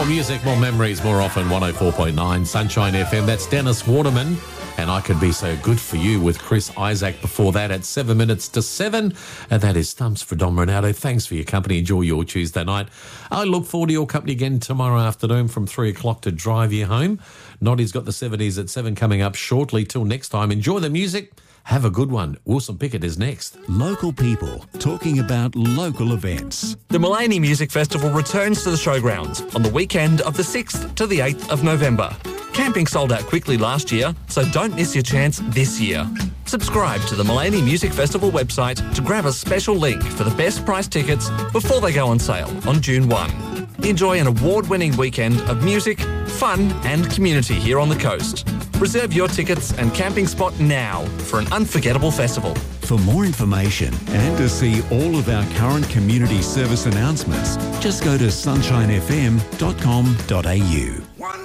music, more memories, more often. 104.9 Sunshine FM. That's Dennis Waterman. And I Could Be So Good For You with Chris Isaac before that at 7 minutes to 7. And that is Thumps for Dom Ronaldo. Thanks for your company. Enjoy your Tuesday night. I look forward to your company again tomorrow afternoon from 3 o'clock to drive you home. Noddy's got the 70s at 7 coming up shortly. Till next time, enjoy the music. Have a good one. Wilson Pickett is next. Local people talking about local events. The Mullaney Music Festival returns to the showgrounds on the weekend of the 6th to the 8th of November. Camping sold out quickly last year, so don't miss your chance this year. Subscribe to the Mullaney Music Festival website to grab a special link for the best price tickets before they go on sale on June 1. Enjoy an award-winning weekend of music, fun and community here on the coast. Reserve your tickets and camping spot now for an unforgettable festival. For more information and to see all of our current community service announcements, just go to sunshinefm.com.au.